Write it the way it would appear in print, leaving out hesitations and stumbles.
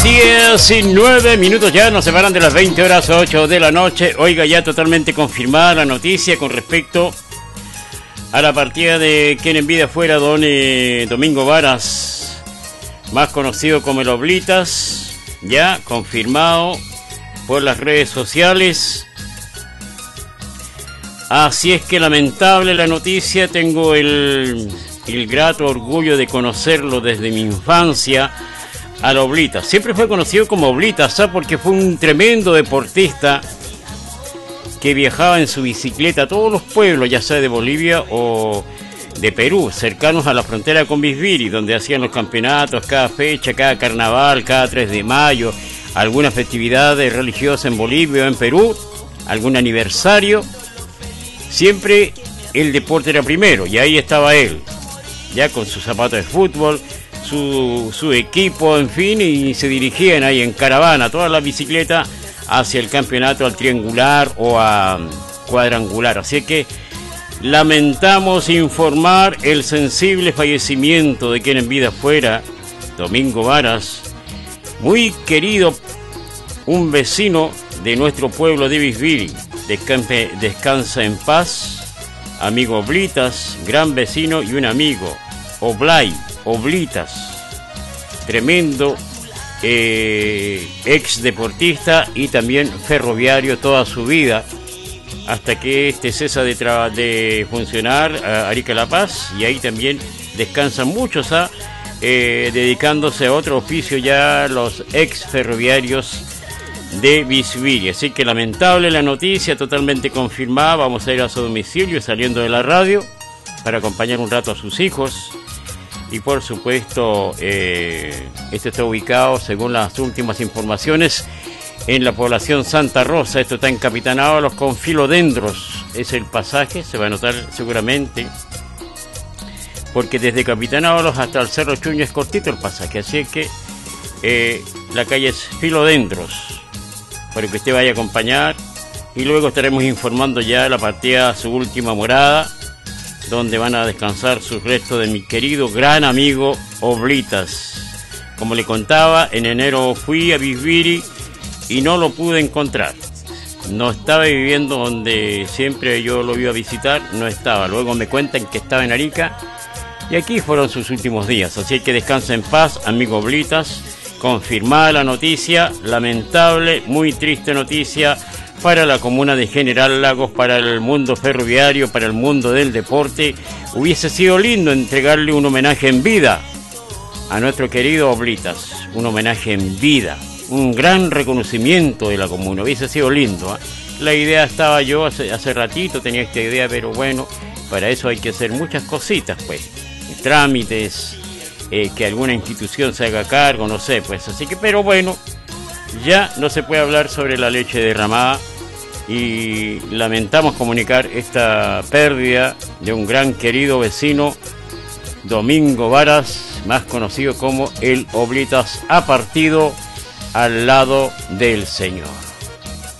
19 minutos ya, nos separan de las 20 horas 8 de la noche. Oiga, ya totalmente confirmada la noticia con respecto a la partida de quien en vida fuera don Domingo Varas, más conocido como el Oblitas, ya confirmado por las redes sociales. Así es que lamentable la noticia, tengo el grato orgullo de conocerlo desde mi infancia. Al Oblitas, siempre fue conocido como Oblitas, ¿sabes? Porque fue un tremendo deportista que viajaba en su bicicleta a todos los pueblos, ya sea de Bolivia o de Perú, cercanos a la frontera con Bisbiri, donde hacían los campeonatos cada fecha, cada carnaval, cada 3 de mayo, alguna festividad religiosa en Bolivia o en Perú, algún aniversario. Siempre el deporte era primero, y ahí estaba él, ya con sus zapatos de fútbol, su equipo, en fin, y se dirigían ahí en caravana, toda la bicicleta, hacia el campeonato, al triangular o a cuadrangular. Así que lamentamos informar el sensible fallecimiento de quien en vida fuera, Domingo Varas, muy querido, un vecino de nuestro pueblo de Bisbiri. Descansa en paz, amigo Oblitas, gran vecino y un amigo, Oblitas, tremendo ex deportista y también ferroviario toda su vida, hasta que cesa de funcionar Arica La Paz, y ahí también descansan muchos dedicándose a otro oficio, ya los ex ferroviarios de Bisbiri. Así que lamentable la noticia, totalmente confirmada. Vamos a ir a su domicilio saliendo de la radio para acompañar un rato a sus hijos. Y por supuesto, esto está ubicado, según las últimas informaciones, en la población Santa Rosa. Esto está en Capitán Ábalos con Filodendros. Es el pasaje, se va a notar seguramente, porque desde Capitán Ábalos hasta el Cerro Chuño es cortito el pasaje. Así es que la calle es Filodendros, para que usted vaya a acompañar. Y luego estaremos informando ya la partida a su última morada, donde van a descansar sus restos de mi querido gran amigo Oblitas. Como le contaba, en enero fui a Bisbiri y no lo pude encontrar. No estaba viviendo donde siempre yo lo iba a visitar, no estaba. Luego me cuentan que estaba en Arica y aquí fueron sus últimos días. Así que descansa en paz, amigo Oblitas. Confirmada la noticia, lamentable, muy triste noticia para la comuna de General Lagos, para el mundo ferroviario, para el mundo del deporte. Hubiese sido lindo entregarle un homenaje en vida a nuestro querido Oblitas, un homenaje en vida, un gran reconocimiento de la comuna, hubiese sido lindo, ¿eh? La idea estaba yo, hace ratito tenía esta idea, pero bueno, para eso hay que hacer muchas cositas, pues, trámites, que alguna institución se haga cargo, no sé, pues, así que, pero bueno, ya no se puede hablar sobre la leche derramada. Y lamentamos comunicar esta pérdida de un gran querido vecino, Domingo Varas, más conocido como el Oblitas, ha partido al lado del Señor.